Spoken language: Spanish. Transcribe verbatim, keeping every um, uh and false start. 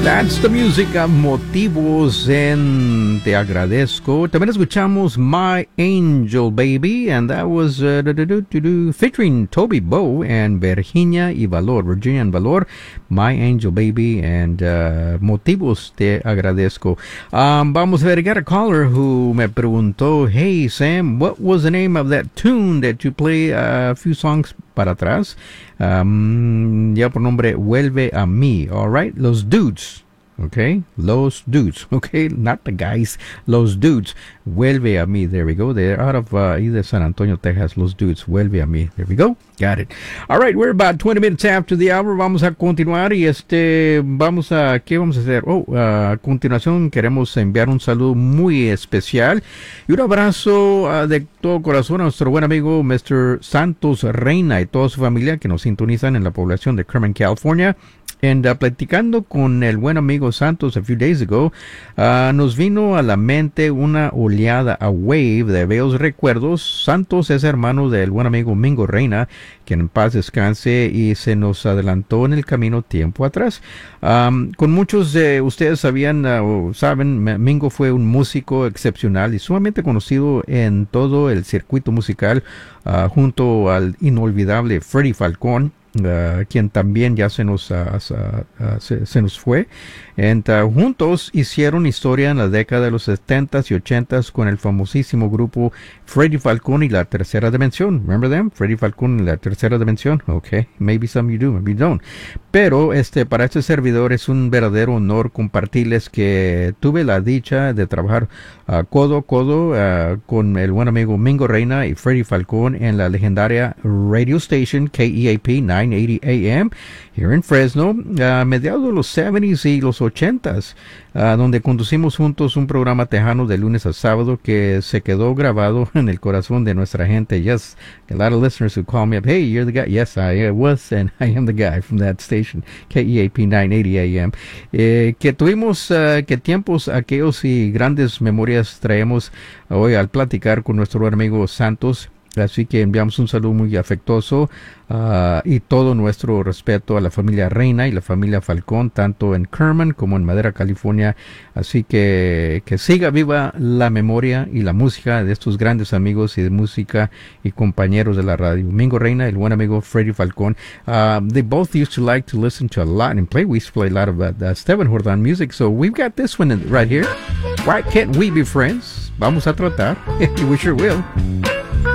That's the music of Motivos en Te Agradezco. También escuchamos My Angel Baby, and that was uh, do, do, do, do, do, featuring Toby Bow and Virginia y Valor, Virginia and Valor, My Angel Baby, and uh, Motivos Te Agradezco. Um, vamos a ver, I got a caller who me preguntó, hey Sam, what was the name of that tune that you play uh, a few songs para atrás? Um, ya por nombre Vuelve a mí, alright, Los Dudes. Okay, Los Dudes, okay, not the guys, Los Dudes, Vuelve a mí, there we go, they're out of uh, either San Antonio, Texas, Los Dudes, Vuelve a mí, there we go, got it. Alright, we're about twenty minutes after the hour, vamos a continuar y este, vamos a, ¿qué vamos a hacer? Oh, uh, a continuación queremos enviar un saludo muy especial y un abrazo uh, de todo corazón a nuestro buen amigo mister Santos Reina y toda su familia que nos sintonizan en la población de Kerman, California. And uh, platicando con el buen amigo Santos a few days ago, uh, nos vino a la mente una oleada, a wave de bellos recuerdos. Santos es hermano del buen amigo Mingo Reina, que en paz descanse, y se nos adelantó en el camino tiempo atrás. Um, con muchos de ustedes sabían uh, o saben, Mingo fue un músico excepcional y sumamente conocido en todo el circuito musical, uh, junto al inolvidable Freddie Falcón. Uh, quien también ya se nos, uh, uh, uh, se, se nos fue. And, uh, juntos hicieron historia en la década de los setentas y ochentas con el famosísimo grupo Freddie Falcón y la Tercera Dimensión. Remember them? Freddie Falcón y la Tercera Dimensión. Okay, maybe some you do, maybe you don't. Pero este, para este servidor es un verdadero honor compartirles que tuve la dicha de trabajar uh, codo a codo uh, con el buen amigo Mingo Reina y Freddie Falcón en la legendaria radio station K E A P nine eighty A M here in Fresno, a uh, mediados de los seventies y los ochentas, uh, donde conducimos juntos un programa tejano de lunes a sábado que se quedó grabado en el corazón de nuestra gente. Yes, a lot of listeners who call me up, hey, you're the guy. Yes, I was, and I am the guy from that station, K E A P nine eighty A M. Eh, que tuvimos, uh, que tiempos aquellos y grandes memorias traemos hoy al platicar con nuestro amigo Santos. Así que enviamos un saludo muy afectuoso uh, y todo nuestro respeto a la familia Reina y la familia Falcón, tanto en Kerman como en Madera, California. Así que que siga viva la memoria y la música de estos grandes amigos y de música y compañeros de la radio. Mingo Reina y el buen amigo Freddie Falcón. Uh, they both used to like to listen to a lot and play. We used to play a lot of uh, the Esteban Jordan music. So we've got this one right here. Why can't we be friends? Vamos a tratar. We sure will.